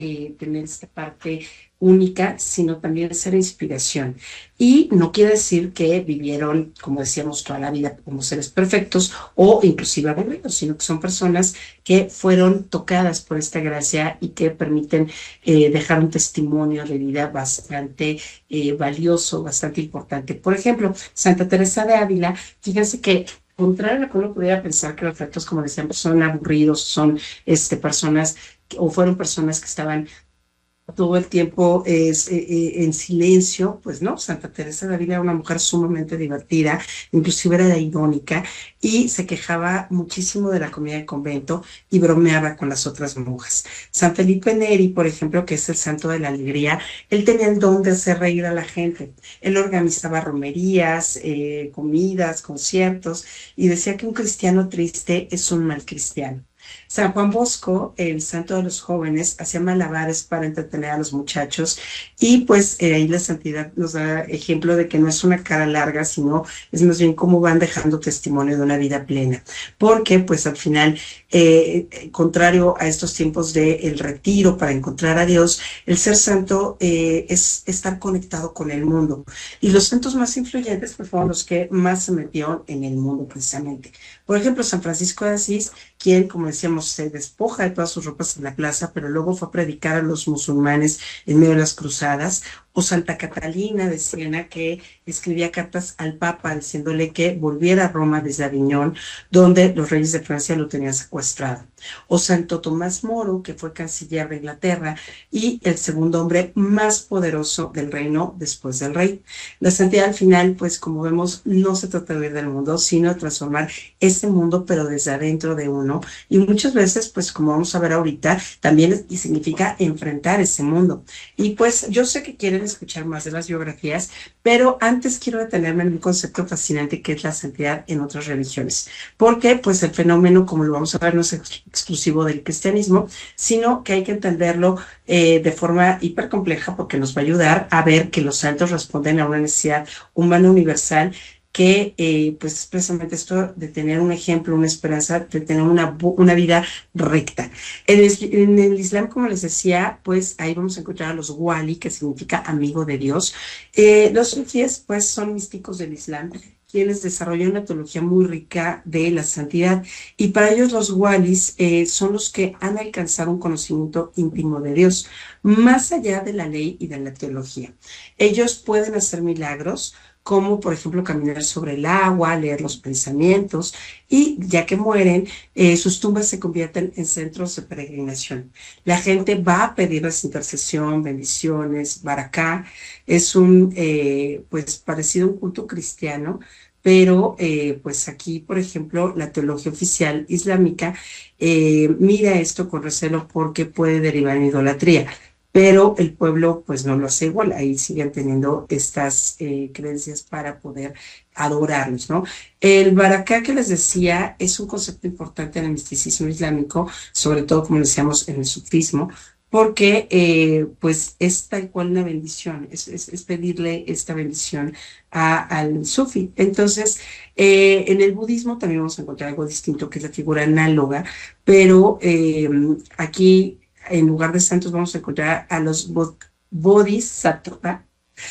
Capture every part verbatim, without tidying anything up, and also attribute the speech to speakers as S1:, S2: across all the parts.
S1: eh, tener esta parte única, sino también ser inspiración. Y no quiere decir que vivieron, como decíamos, toda la vida como seres perfectos o inclusive aburridos, sino que son personas que fueron tocadas por esta gracia y que permiten eh, dejar un testimonio de vida bastante eh, valioso, bastante importante. Por ejemplo, Santa Teresa de Ávila, fíjense que contrario a lo que uno pudiera pensar que los retos, como decíamos, son aburridos, son este, personas que- o fueron personas que estaban todo el tiempo es, eh, eh, en silencio, pues no, Santa Teresa de Ávila era una mujer sumamente divertida, inclusive era irónica y se quejaba muchísimo de la comida de convento y bromeaba con las otras monjas. San Felipe Neri, por ejemplo, que es el santo de la alegría, él tenía el don de hacer reír a la gente. Él organizaba romerías, eh, comidas, conciertos y decía que un cristiano triste es un mal cristiano. San Juan Bosco, el santo de los jóvenes, hacía malabares para entretener a los muchachos y pues eh, ahí la santidad nos da ejemplo de que no es una cara larga, sino es más bien cómo van dejando testimonio de una vida plena. Porque pues al final, eh, eh, contrario a estos tiempos del retiro para encontrar a Dios, el ser santo eh, es estar conectado con el mundo. Y los santos más influyentes pues, fueron los que más se metieron en el mundo precisamente. Por ejemplo, San Francisco de Asís, quien, como decíamos, se despoja de todas sus ropas en la plaza, pero luego fue a predicar a los musulmanes en medio de las cruzadas, o Santa Catalina de Siena, que escribía cartas al Papa diciéndole que volviera a Roma desde Aviñón, donde los reyes de Francia lo tenían secuestrado, o Santo Tomás Moro, que fue canciller de Inglaterra y el segundo hombre más poderoso del reino después del rey. La santidad al final, pues como vemos, no se trata de huir del mundo, sino de transformar ese mundo, pero desde adentro de uno. Y muchas veces, pues como vamos a ver ahorita, también significa enfrentar ese mundo. Y pues yo sé que quieren escuchar más de las biografías, pero antes quiero detenerme en un concepto fascinante que es la santidad en otras religiones. Porque pues el fenómeno, como lo vamos a ver, no es ex exclusivo del cristianismo, sino que hay que entenderlo eh, de forma hipercompleja porque nos va a ayudar a ver que los santos responden a una necesidad humana universal que eh, pues es precisamente esto de tener un ejemplo, una esperanza, de tener una, una vida recta. En el, en el Islam, como les decía, pues ahí vamos a encontrar a los wali, que significa amigo de Dios. Eh, los sufíes, pues son místicos del Islam, quienes desarrollan una teología muy rica de la santidad. Y para ellos los walis eh, son los que han alcanzado un conocimiento íntimo de Dios, más allá de la ley y de la teología. Ellos pueden hacer milagros, como por ejemplo caminar sobre el agua, leer los pensamientos, y ya que mueren, eh, sus tumbas se convierten en centros de peregrinación. La gente va a pedirles intercesión, bendiciones, baraká, es un, eh, pues parecido a un culto cristiano, pero eh, pues aquí, por ejemplo, la teología oficial islámica eh, mira esto con recelo porque puede derivar en idolatría, pero el pueblo pues no lo hace igual, ahí siguen teniendo estas eh, creencias para poder adorarlos, ¿no? El baraká que les decía es un concepto importante en el misticismo islámico, sobre todo como decíamos en el sufismo, porque eh, pues es tal cual una bendición, es, es, es pedirle esta bendición a, al sufi. Entonces, eh, en el budismo también vamos a encontrar algo distinto, que es la figura análoga, pero eh, aquí en lugar de santos vamos a encontrar a los bodhisattvas,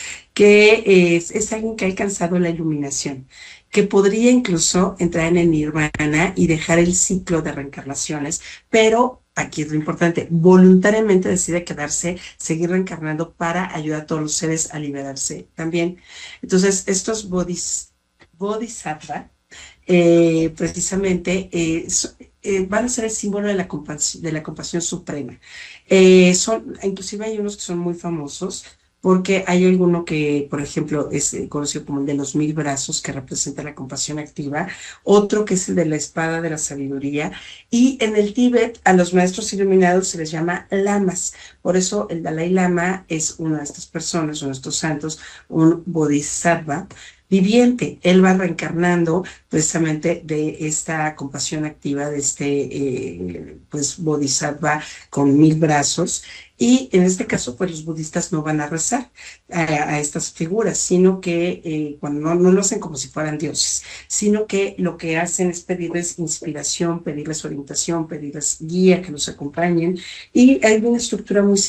S1: que es, es alguien que ha alcanzado la iluminación, que podría incluso entrar en el nirvana y dejar el ciclo de reencarnaciones, pero aquí es lo importante, voluntariamente decide quedarse, seguir reencarnando para ayudar a todos los seres a liberarse también. Entonces, estos bodhis, bodhisattvas, eh, precisamente eh, so, eh, van a ser el símbolo de la, compasión, de la compasión suprema. Eh, son, inclusive hay unos que son muy famosos, porque hay alguno que, por ejemplo, es conocido como el de los mil brazos, que representa la compasión activa, otro que es el de la espada de la sabiduría, y en el Tíbet a los maestros iluminados se les llama lamas. Por eso el Dalai Lama es una de estas personas, uno de estos santos, un bodhisattva, viviente. Él va reencarnando precisamente de esta compasión activa, de este eh, pues bodhisattva con mil brazos. Y en este caso, pues los budistas no van a rezar a, a estas figuras, sino que eh, cuando no, no lo hacen como si fueran dioses, sino que lo que hacen es pedirles inspiración, pedirles orientación, pedirles guía, que los acompañen. Y hay una estructura muy